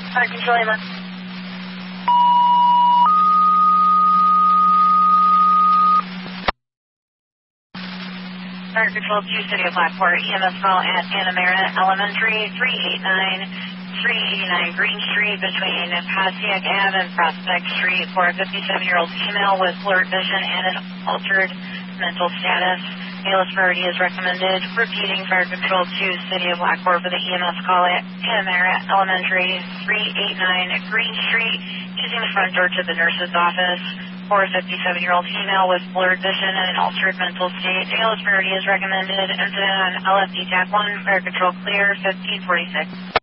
Fire Control, Emma. Fire Control 2, City of Blackport, EMS call at Panamera Elementary, 389 Green Street between Passaic Ave and Prospect Street for a 57-year-old female with blurred vision and an altered mental status. ALS priority is recommended. Repeating, Fire Control 2, City of Blackport for the EMS call at Panamera Elementary, 389 Green Street, using the front door to the nurse's office for a 57-year-old female with blurred vision and an altered mental state. ALS priority is recommended. Incident on LFD TAC 1, Fire Control clear, 1546.